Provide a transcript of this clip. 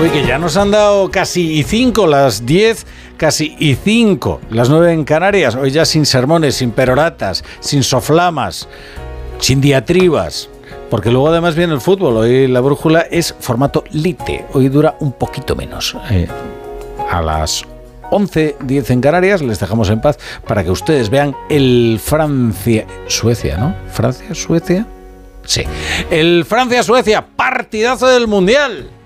Uy, que ya nos han dado casi y 5, las 10, casi y 5, las 9 en Canarias. Hoy ya sin sermones, sin peroratas, sin soflamas, sin diatribas. Porque luego además viene el fútbol. Hoy la brújula es formato lite. Hoy dura un poquito menos. A las 11:10 en Canarias les dejamos en paz para que ustedes vean el Francia-Suecia, ¿no? ¿Francia-Suecia? Sí. El Francia-Suecia, partidazo del Mundial.